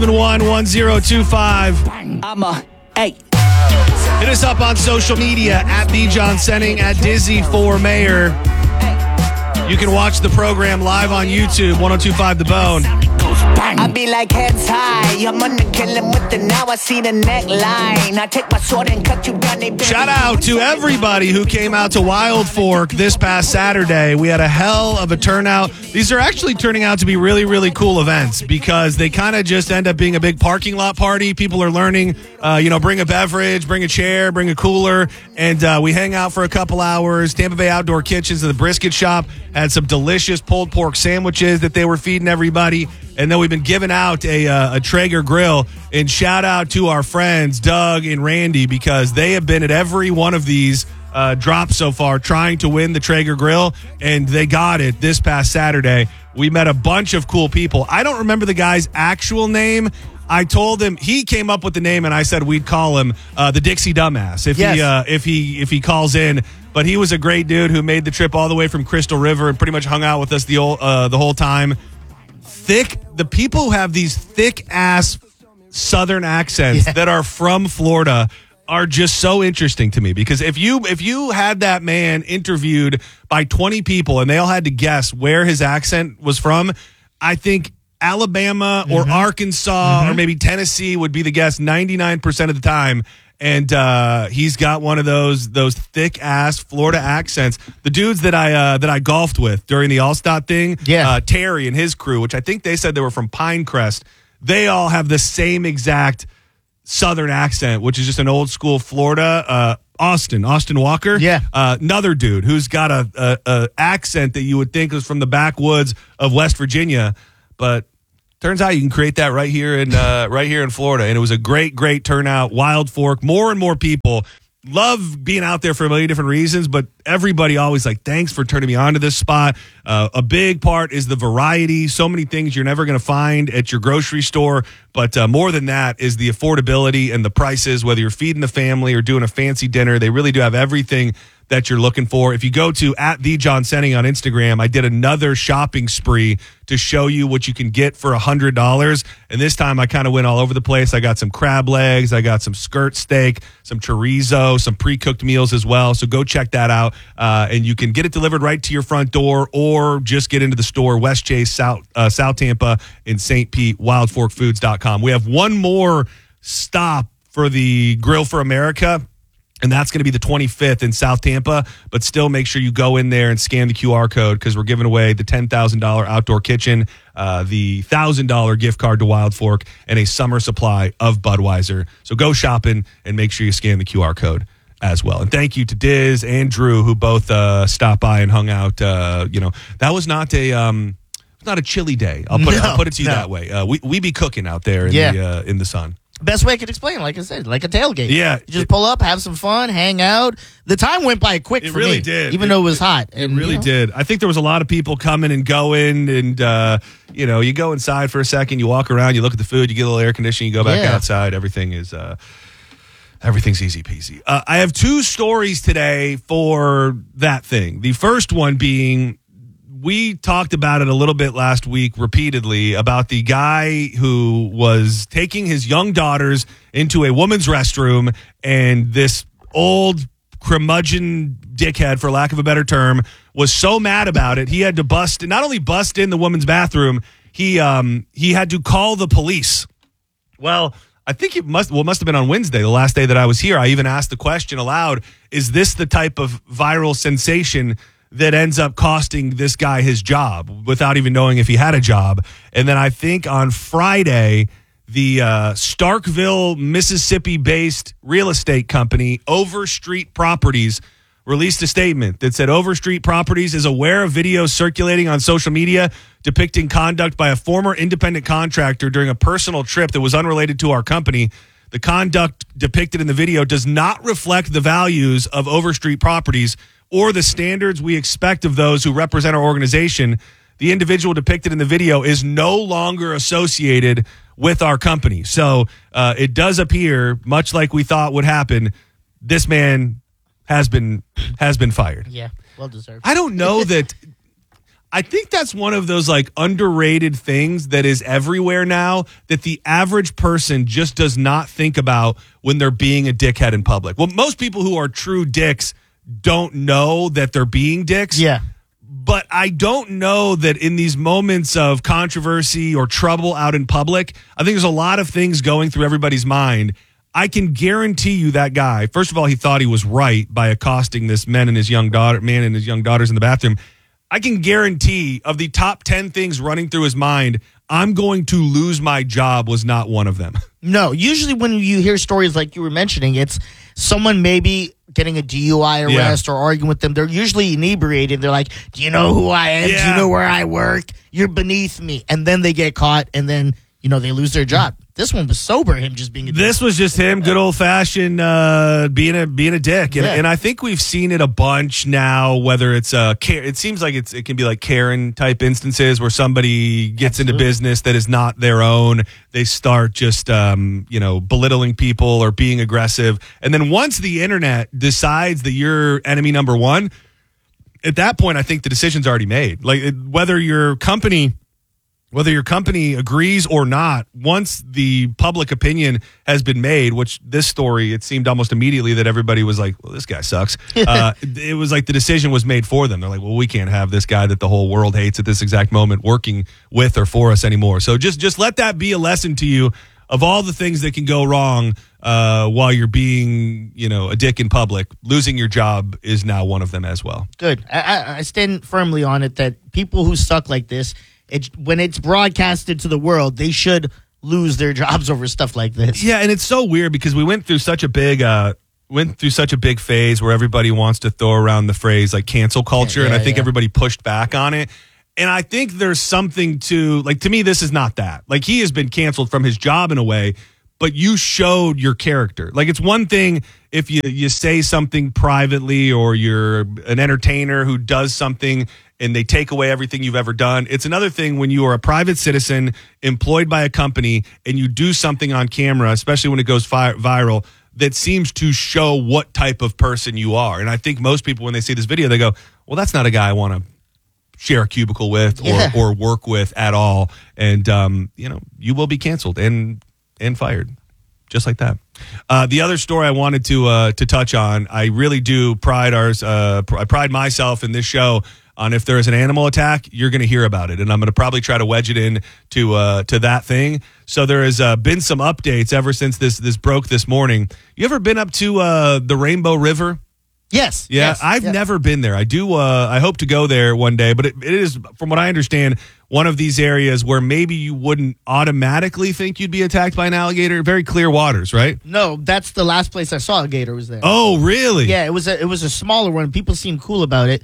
771-1025. Hit us up on social media at The John Senning, at Dizzy for Mayor. You can watch the program live on YouTube, 1025 The Bone. I be like heads high. I'm gonna kill him with it now. I see the neckline. I take my sword and cut you down. Shout out to everybody who came out to Wild Fork this past Saturday. We had a hell of a turnout. These are actually turning out to be really, really cool events because they kind of just end up being a big parking lot party. People are learning, bring a beverage, bring a chair, bring a cooler, and we hang out for a couple hours. Tampa Bay Outdoor Kitchens and the Brisket Shop had some delicious pulled pork sandwiches that they were feeding everybody. And then we've been giving out a Traeger grill. And shout out to our friends, Doug and Randy, because they have been at every one of these drops so far trying to win the Traeger grill. And they got it this past Saturday. We met a bunch of cool people. I don't remember the guy's actual name. I told him, he came up with the name, and I said we'd call him the Dixie Dumbass if he calls in. But he was a great dude who made the trip all the way from Crystal River and pretty much hung out with us the whole time. The people who have these thick ass Southern accents that are from Florida are just so interesting to me, because if you had that man interviewed by 20 people and they all had to guess where his accent was from, I think Alabama or Arkansas or maybe Tennessee would be the guess 99% of the time. And he's got one of those thick ass Florida accents. The dudes that I golfed with during the All-Star thing, Terry and his crew, which I think they said they were from Pinecrest, they all have the same exact Southern accent, which is just an old school Florida. Austin Walker, another dude who's got a accent that you would think was from the backwoods of West Virginia, but turns out you can create that right here in Florida. And it was a great, great turnout. Wild Fork, more and more people. Love being out there for a million different reasons, but everybody always like, thanks for turning me on to this spot. A big part is the variety. So many things you're never going to find at your grocery store. But more than that is the affordability and the prices, whether you're feeding the family or doing a fancy dinner. They really do have everything that you're looking for. If you go to at The John Senning on Instagram, I did another shopping spree to show you what you can get for $100. And this time I kind of went all over the place. I got some crab legs. I got some skirt steak, some chorizo, some pre-cooked meals as well. So go check that out. And you can get it delivered right to your front door or just get into the store, West Chase, South Tampa, in St. Pete, wildforkfoods.com. We have one more stop for the Grill for America, and that's going to be the 25th in South Tampa. But still make sure you go in there and scan the QR code, because we're giving away the $10,000 outdoor kitchen, the $1,000 gift card to Wild Fork, and a summer supply of Budweiser. So go shopping and make sure you scan the QR code as well. And thank you to Diz and Drew, who both stopped by and hung out. That was not a chilly day. I'll put it to you that way. We be cooking out there in the sun. Best way I could explain, like I said, like a tailgate. Yeah. You just pull up, have some fun, hang out. The time went by quick for me. It really did. Even though it was hot. It really did. I think there was a lot of people coming and going, and, you go inside for a second, you walk around, you look at the food, you get a little air conditioning, you go back outside. Everything's easy peasy. I have two stories today for that thing. The first one being, we talked about it a little bit last week repeatedly about the guy who was taking his young daughters into a woman's restroom, and this old curmudgeon dickhead, for lack of a better term, was so mad about it, he had to not only bust in the woman's bathroom, he had to call the police. Well, I think it must have been on Wednesday, the last day that I was here. I even asked the question aloud, is this the type of viral sensation that ends up costing this guy his job without even knowing if he had a job? And then I think on Friday, the Starkville, Mississippi-based real estate company, Overstreet Properties, released a statement that said Overstreet Properties is aware of videos circulating on social media depicting conduct by a former independent contractor during a personal trip that was unrelated to our company. The conduct depicted in the video does not reflect the values of Overstreet Properties or the standards we expect of those who represent our organization. The individual depicted in the video is no longer associated with our company. So it does appear, much like we thought would happen, this man has been fired. Yeah, well deserved. I don't know that. I think that's one of those like underrated things that is everywhere now that the average person just does not think about when they're being a dickhead in public. Well, most people who are true dicks don't know that they're being dicks. Yeah. But I don't know that in these moments of controversy or trouble out in public, I think there's a lot of things going through everybody's mind. I can guarantee you that guy, first of all, he thought he was right by accosting this man and his young daughters in the bathroom. I can guarantee of the top 10 things running through his mind, I'm going to lose my job was not one of them. No, usually when you hear stories like you were mentioning, it's someone maybe getting a DUI arrest or arguing with them. They're usually inebriated. They're like, do you know who I am? Yeah. Do you know where I work? You're beneath me. And then they get caught and then, they lose their job. This one was sober, him just being a dick. This was just him, good old-fashioned being a dick. And I think we've seen it a bunch now, whether it's it seems like it can be like Karen-type instances where somebody gets into business that is not their own. They start just, belittling people or being aggressive. And then once the internet decides that you're enemy number one, at that point, I think the decision's already made. Like whether your company agrees or not, once the public opinion has been made, which this story, it seemed almost immediately that everybody was like, well, this guy sucks. It was like the decision was made for them. They're like, well, we can't have this guy that the whole world hates at this exact moment working with or for us anymore. So just let that be a lesson to you of all the things that can go wrong while you're being, a dick in public. Losing your job is now one of them as well. Good. I stand firmly on it that people who suck like this, when it's broadcasted to the world, they should lose their jobs over stuff like this. Yeah, and it's so weird because we went through such a big phase where everybody wants to throw around the phrase like cancel culture, and I think everybody pushed back on it. And I think there's something to me, this is not that. Like, he has been canceled from his job in a way, but you showed your character. Like, it's one thing if you say something privately or you're an entertainer who does something and they take away everything you've ever done. It's another thing when you are a private citizen employed by a company and you do something on camera, especially when it goes viral, that seems to show what type of person you are. And I think most people, when they see this video, they go, well, that's not a guy I want to share a cubicle with or work with at all. And, you will be canceled and fired. Just like that. The other story I wanted to touch on, I really do I pride myself in this show on if there is an animal attack, you're going to hear about it. And I'm going to probably try to wedge it in to that thing. So there has been some updates ever since this broke this morning. You ever been up to the Rainbow River? Yes. Yeah, yes, I've never been there. I do. I hope to go there one day. But it is, from what I understand, one of these areas where maybe you wouldn't automatically think you'd be attacked by an alligator. Very clear waters, right? No, that's the last place I saw a gator was there. Oh, really? Yeah, it was a smaller one. People seem cool about it.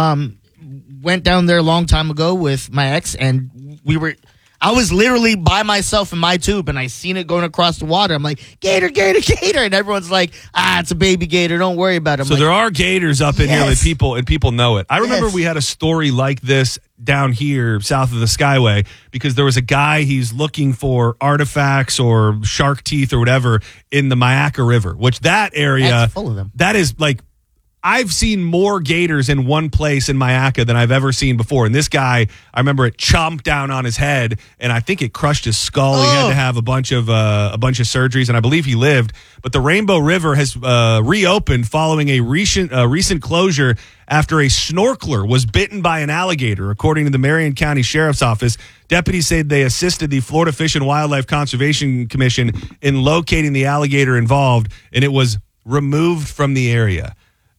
Went down there a long time ago with my ex, and I was literally by myself in my tube, and I seen it going across the water. I'm like, gator, gator, gator. And everyone's like, it's a baby gator. Don't worry about it. So there are gators up in here and people know it. I remember we had a story like this down here south of the Skyway because there was a guy, he's looking for artifacts or shark teeth or whatever in the Myakka River, which that area, that's full of them. That is like, I've seen more gators in one place in Myakka than I've ever seen before. And this guy, I remember it chomped down on his head, and I think it crushed his skull. He had to have a bunch of surgeries, and I believe he lived. But the Rainbow River has reopened following a recent closure after a snorkeler was bitten by an alligator. According to the Marion County Sheriff's Office, deputies say they assisted the Florida Fish and Wildlife Conservation Commission in locating the alligator involved, and it was removed from the area.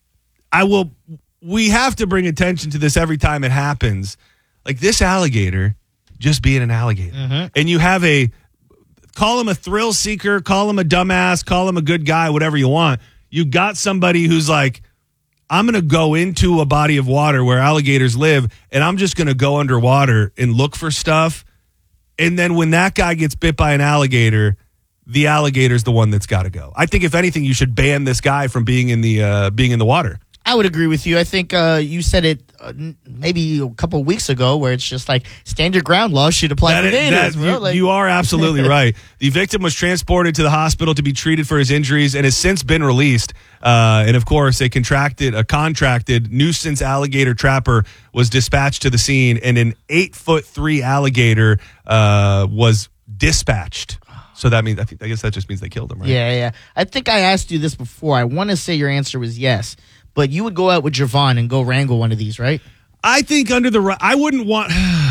We have to bring attention to this every time it happens. Like this alligator just being an alligator. Mm-hmm. And you have call him a thrill seeker, call him a dumbass, call him a good guy, whatever you want. You got somebody who's like, I'm going to go into a body of water where alligators live, and I'm just going to go underwater and look for stuff. And then when that guy gets bit by an alligator, the alligator's the one that's got to go. I think if anything, you should ban this guy from being in the water. I would agree with you. I think you said it maybe a couple of weeks ago, where it's just like stand your ground law should apply to gators. You are absolutely right. The victim was transported to the hospital to be treated for his injuries and has since been released. And of course, a contracted nuisance alligator trapper was dispatched to the scene, and an 8'3" alligator was dispatched. So that means I guess that just means they killed him, right? Yeah. I think I asked you this before. I want to say your answer was yes. But you would go out with Javon and go wrangle one of these, right? I think I wouldn't want.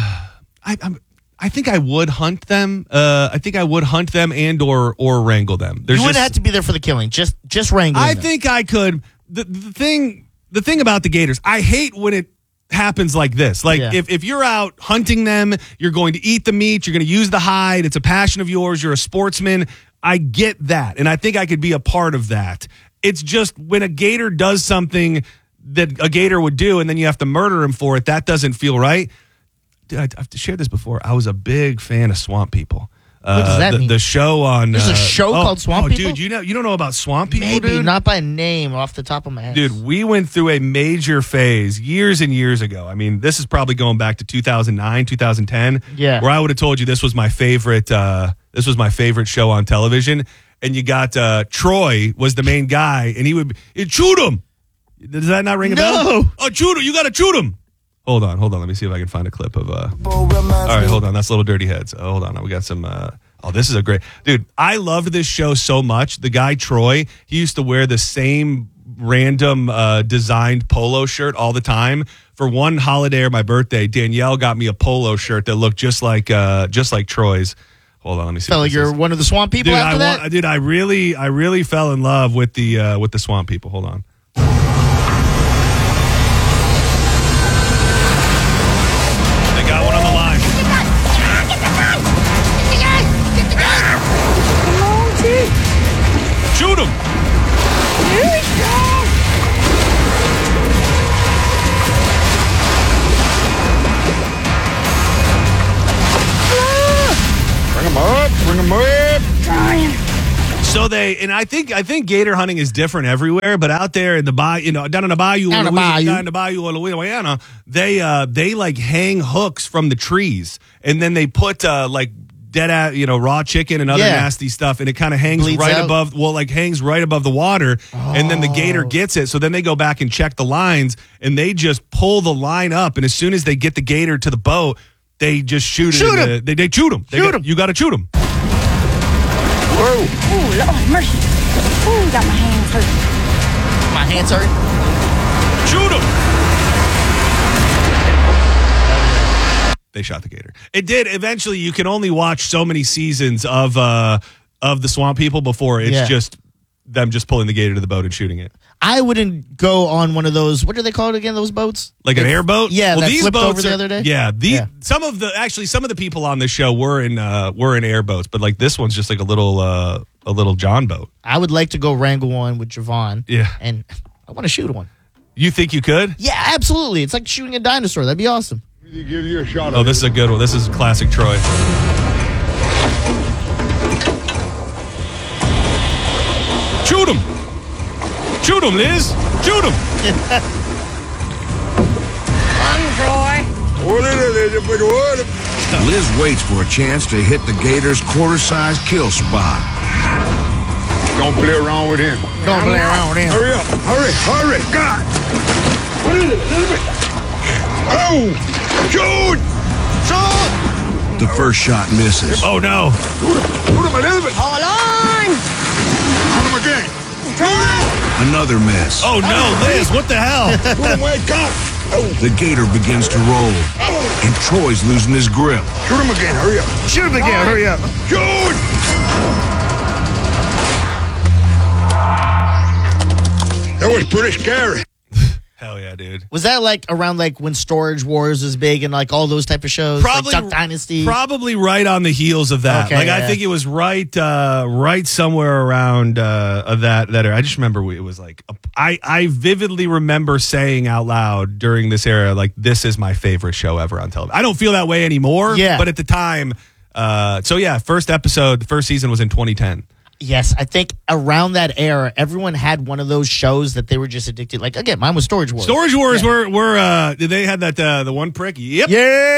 I think I would hunt them. I think I would hunt them and or wrangle them. You wouldn't have to be there for the killing. Just wrangling them. I think I could. The thing about the gators, I hate when it happens like this. Like if you're out hunting them, you're going to eat the meat, you're going to use the hide. It's a passion of yours. You're a sportsman. I get that, and I think I could be a part of that. It's just when a gator does something that a gator would do and then you have to murder him for it, that doesn't feel right. Dude, I've shared this before. I was a big fan of Swamp People. What does that mean? The show on... There's a show called Swamp People? Dude, you don't know about Swamp People, Maybe, dude? not by name off the top of my head. Dude, we went through a major phase years and years ago. I mean, this is probably going back to 2009, 2010. Yeah. Where I would have told you this was my favorite show on television. And you got Troy was the main guy, and he'd shoot him. Does that not ring a bell? No. Oh, shoot him. You got to shoot him. Hold on. Let me see if I can find a clip of... All right, hold on. That's Little Dirty Heads. Hold on. We got some... this is a great... Dude, I loved this show so much. The guy, Troy, he used to wear the same random designed polo shirt all the time. For one holiday or my birthday, Danielle got me a polo shirt that looked just like Troy's. Hold on, let me see. So you're one of the Swamp People after that? Dude, I really fell in love with the Swamp People. Hold on. They got one on the line. Shoot him! Bring him up. So I think gator hunting is different everywhere, but out there in the bayou, down in the bayou, down in the bayou of Louisiana, they like hang hooks from the trees, and then they put like dead raw chicken and other nasty stuff, and it kind of hangs Bleeds right out. hangs right above the water, and then the gator gets it. So then they go back and check the lines, and they just pull the line up, and as soon as they get the gator to the boat, they just shoot him. They shoot him. You got to shoot him. Whoa. Ooh, Lord mercy. Ooh, got my hands hurt. My hands hurt? Shoot him. They shot the gator. It did. Eventually, you can only watch so many seasons of the Swamp People before it's just them just pulling the gator to the boat and shooting it. I wouldn't go on one of those. What are they called again? Those boats? Like an airboat? Yeah, well, that these flipped boats over the other day. Yeah, some of the people on this show were in airboats, but like this one's just like a little John boat. I would like to go wrangle one with Javon. Yeah, and I want to shoot one. You think you could? Yeah, absolutely. It's like shooting a dinosaur. That'd be awesome. Give you a shot. Oh, this is a good one. This is classic Troy. Shoot him! Shoot him, Liz! Shoot him! Liz waits for a chance to hit the gator's quarter-size kill spot. Don't play around with him. Don't play around with him. Hurry up! Hurry! God! What is it? Oh! Shoot! The first shot misses. Oh no! Shoot him a little bit. Hold on. Shoot him again. Another miss. Oh no, Liz! What the hell? Shoot him where it comes. The gator begins to roll, and Troy's losing his grip. Shoot him again. Hurry up. Shoot him again. Hurry up. Shoot! That was pretty scary. Hell yeah, dude! Was that like around like when Storage Wars was big and like all those type of shows? Probably like Duck Dynasty. Probably right on the heels of that. Okay, I think it was right somewhere around that era. I just remember it was like I vividly remember saying out loud during this era, like, this is my favorite show ever on television. I don't feel that way anymore. Yeah. But at the time, the first season was in 2010. Yes, I think around that era, everyone had one of those shows that they were just addicted. Like, again, mine was Storage Wars. Storage Wars were they had that the one prick? Yep.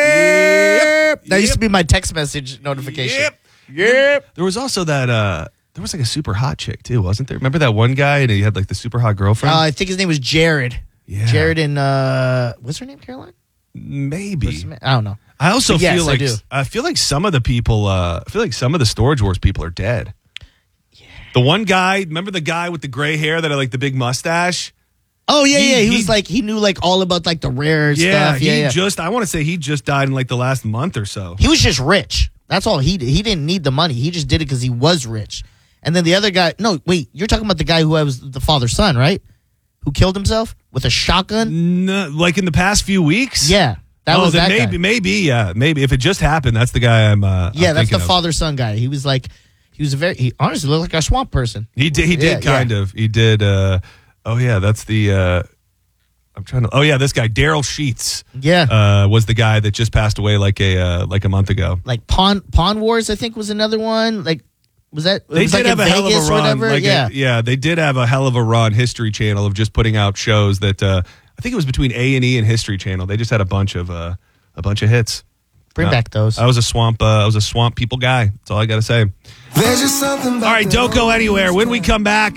Yep. That used to be my text message notification. Yep. There was also that there was like a super hot chick too, wasn't there? Remember that one guy and he had like the super hot girlfriend? I think his name was Jared. Yeah. Jared and what's her name? Caroline? Maybe. I don't know. I also But yes, feel like I do. I feel like some of the people I feel like some of the Storage Wars people are dead. Yeah. The one guy, remember the guy with the gray hair that had like the big mustache? Oh yeah, he was like he knew like all about like the rare stuff. Yeah, I want to say he just died in like the last month or so. He was just rich. That's all he did. He didn't need the money. He just did it because he was rich. And then the other guy, no, wait, you're talking about the guy who was the father's son, right? Who killed himself with a shotgun? No, like in the past few weeks? Yeah. That was then that guy. maybe. If it just happened, that's the guy I'm that's thinking the of. father son guy. He was like, he honestly looked like a swamp person. He did kind of. He did. That's the. I'm trying to. Oh yeah, this guy Daryl Sheets. Yeah, was the guy that just passed away like a month ago. Like Pawn Wars, I think was another one. Like, was that? They did have a hell of a run. They did have a hell of a run. History Channel of just putting out shows that I think it was between A&E and History Channel. They just had a bunch of hits. Bring back those. I was a swamp people guy. That's all I got to say. There's just something about all right, don't go anywhere. When we come back,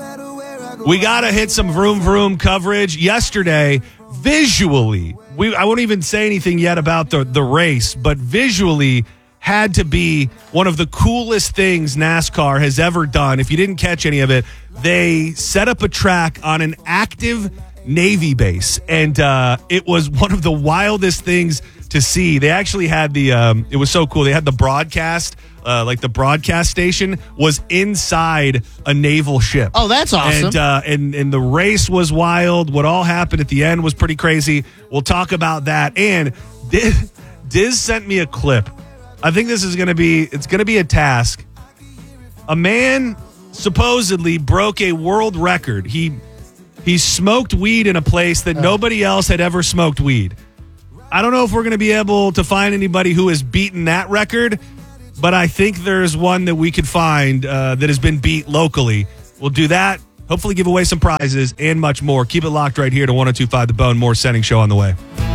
we got to hit some vroom vroom coverage. Yesterday, visually, I won't even say anything yet about the race, but visually had to be one of the coolest things NASCAR has ever done. If you didn't catch any of it, they set up a track on an active Navy base, and it was one of the wildest things to see. They actually had it was so cool. They had the broadcast, like the broadcast station was inside a naval ship. Oh, that's awesome. And the race was wild. What all happened at the end was pretty crazy. We'll talk about that. And Diz sent me a clip. I think this is going to be a task. A man supposedly broke a world record. He smoked weed in a place that nobody else had ever smoked weed. I don't know if we're going to be able to find anybody who has beaten that record, but I think there's one that we could find that has been beat locally. We'll do that, hopefully give away some prizes and much more. Keep it locked right here to 102.5 The Bone. More Setting Show on the way.